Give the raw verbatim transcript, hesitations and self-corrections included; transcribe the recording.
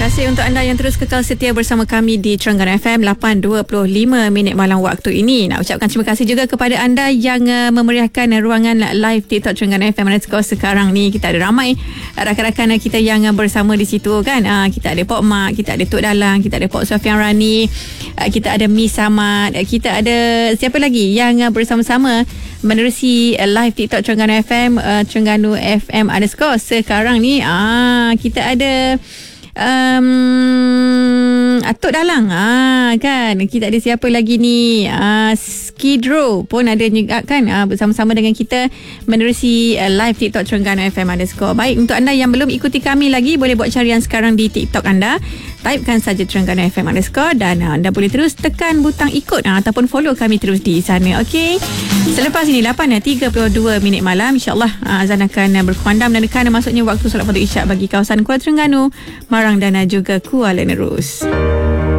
kasih untuk anda yang terus kekal setia bersama kami di Terengganu F M lapan dua puluh lima minit malam waktu ini. Nak ucapkan terima kasih juga kepada anda yang uh, memeriahkan uh, ruangan live TikTok Terengganu F M underscore sekarang ni. Kita ada ramai uh, rakan-rakan uh, kita yang uh, bersama di situ kan. Uh, kita ada Pok Mak, kita ada Tok Dalang, kita ada Pok Sofian Rani, uh, kita ada Miss Samad, uh, kita ada siapa lagi yang uh, bersama-sama menerusi uh, live TikTok Terengganu F M, uh, Terengganu F M underscore sekarang ni. Ah, kita ada Um, Tok Dalang ah, kan. Kita ada siapa lagi ni, ah, Skidrow pun ada juga kan, ah, bersama-sama dengan kita menerusi uh, live TikTok Terengganu F M underscore. Baik, untuk anda yang belum ikuti kami lagi, boleh buat carian sekarang di TikTok anda, typekan saja Terengganu F M underscore dan uh, anda boleh terus tekan butang ikut uh, ataupun follow kami terus di sana. Okey, selepas ini lapan tiga puluh dua minit malam, insyaAllah uh, azan akan uh, berkumandang dan akan masuknya waktu solat fardu isyak bagi kawasan Kuala Terengganu, Marang dan uh, juga Kuala Nerus.